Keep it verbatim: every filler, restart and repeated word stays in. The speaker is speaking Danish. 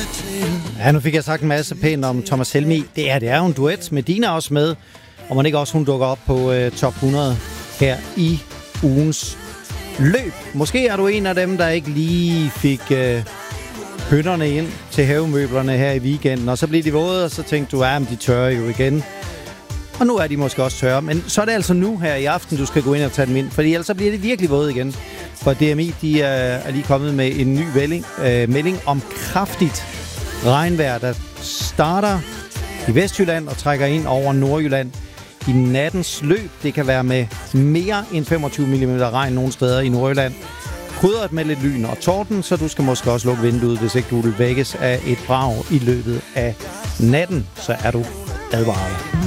Ja, nu fik jeg sagt en masse pænt om Thomas Helmig. Det er, det er jo en duet med Dina også med. Og man ikke også hun dukker op på uh, top hundrede her i ugens løb. Måske er du en af dem, der ikke lige fik uh, hønderne ind til havemøblerne her i weekenden. Og så blev de våde, og så tænkte du, at de tørrer jo igen. Og nu er de måske også tørre. Men så er det altså nu her i aften, du skal gå ind og tage dem ind. Fordi ellers så bliver det virkelig våde igen. For D M I, de er, er lige kommet med en ny melding, øh, melding om kraftigt regnvejr, der starter i Vestjylland og trækker ind over Nordjylland i nattens løb. Det kan være med mere end femogtyve millimeter regn nogle steder i Nordjylland. Krydret med lidt lyn og torden, så du skal måske også lukke vinduet, hvis ikke du vil vækkes af et brag i løbet af natten. Så er du advaret.